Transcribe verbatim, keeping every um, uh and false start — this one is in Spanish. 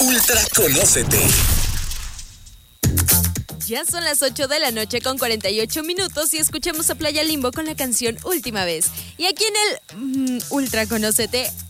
Ultra Conócete. Ya son las ocho de la noche con cuarenta y ocho minutos y escuchamos a Playa Limbo con la canción Última Vez. Y aquí en el mm, Ultra Conócete,